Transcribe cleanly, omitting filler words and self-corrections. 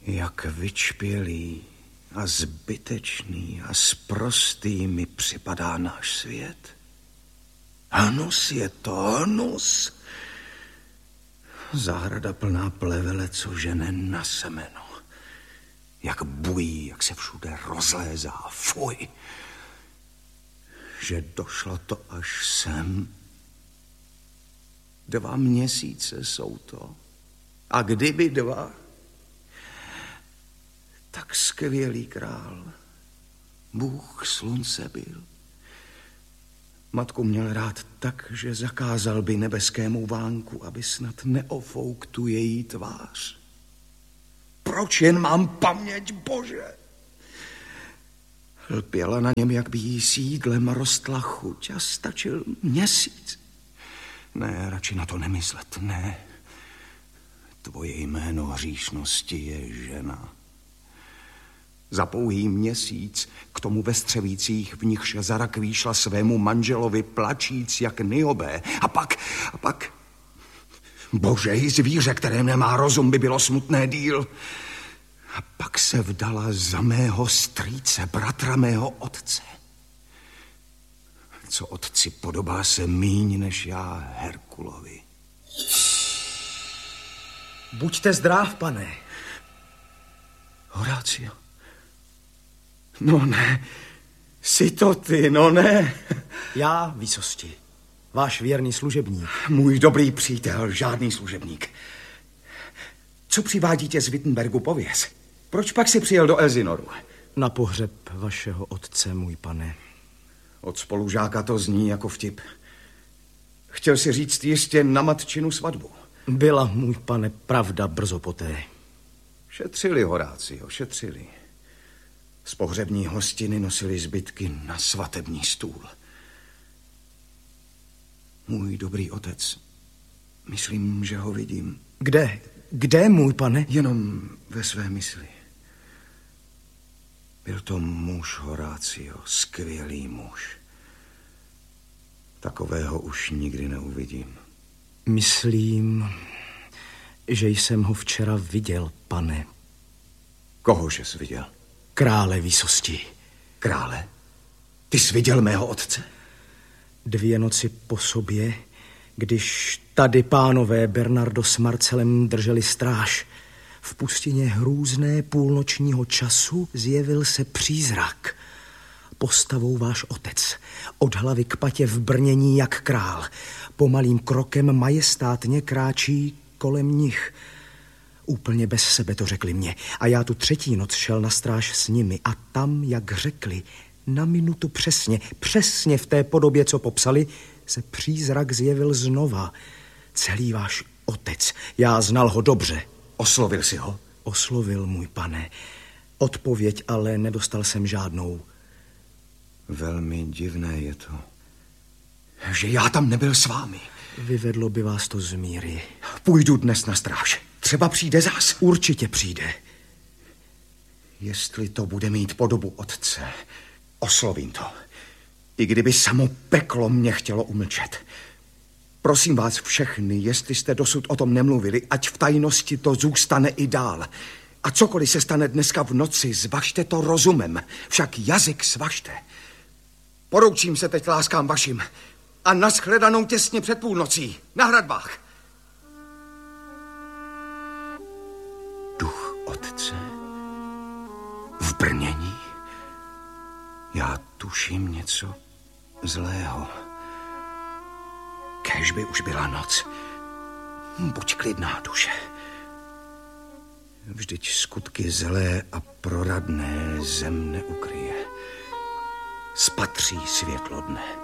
Jak vyčpělý a zbytečný a sprostý mi připadá náš svět. Hnus je to, hnus. Zahrada plná plevele, co žene na semeno. Jak bují, jak se všude rozlézá. Fuj. Že došlo to až sem. 2 měsíce jsou to. A kdyby 2, tak skvělý král. Bůh slunce byl. Matku měl rád tak, že zakázal by nebeskému vánku, aby snad neofouk tu její tvář. Proč jen mám paměť, Bože? Lpěla na něm, jak by jí sídlem rostla chuť a stačil měsíc. Ne, radši na to nemyslet, ne. Tvoje jméno hříšnosti je žena. Za pouhý měsíc k tomu ve střevících, v nichž zarakví šla svému manželovi plačíc jak Niobé. A pak... Bože, i zvíře, které nemá rozum, by bylo smutné díl. A pak se vdala za mého strýce, bratra mého otce. Co otci podobá se míň než já Herkulovi. Buďte zdrav, pane. Horácio. No ne, jsi to ty, no ne. Já, výsosti, váš věrný služebník. Můj dobrý přítel, žádný služebník. Co přivádíte z Wittenbergu, pověz. Proč pak si přijel do Elzinoru? Na pohřeb vašeho otce, můj pane. Od spolužáka to zní jako vtip. Chtěl si říct jistě na matčinu svatbu. Byla, můj pane, pravda brzo poté. Šetřili, Horácio, šetřili. Z pohřební hostiny nosili zbytky na svatební stůl. Můj dobrý otec, myslím, že ho vidím. Kde? Kde, můj pane? Jenom ve své mysli. Byl to muž, Horácio, skvělý muž. Takového už nikdy neuvidím. Myslím, že jsem ho včera viděl, pane. Kohože jsi viděl? Krále, výsosti. Krále? Ty jsi viděl mého otce? 2 noci po sobě, když tady pánové Bernardo s Marcelem drželi stráž, v pustině hrůzné půlnočního času zjevil se přízrak. Postavou váš otec, od hlavy k patě v brnění jak král. Pomalým krokem majestátně kráčí kolem nich. Úplně bez sebe to řekli mě. A já tu 3. noc šel na stráž s nimi. A tam, jak řekli, na minutu přesně v té podobě, co popsali, se přízrak zjevil znova. Celý váš otec. Já znal ho dobře. Oslovil si ho? Oslovil, můj pane. Odpověď ale nedostal jsem žádnou. Velmi divné je to, že já tam nebyl s vámi. Vyvedlo by vás to z míry. Půjdu dnes na stráž. Třeba přijde zas. Určitě přijde. Jestli to bude mít podobu otce, oslovím to. I kdyby samo peklo mě chtělo umlčet. Prosím vás všechny, jestli jste dosud o tom nemluvili, ať v tajnosti to zůstane i dál. A cokoliv se stane dneska v noci, zvažte to rozumem. Však jazyk svažte. Poroučím se teď láskám vašim. A nashledanou těsně před půlnocí. Na hradbách. Duch otce v brnění. Já tuším něco zlého. Kéž by už byla noc. Buď klidná, duše. Vždyť skutky zlé a proradné zem neukryje. Spatří světlo dne.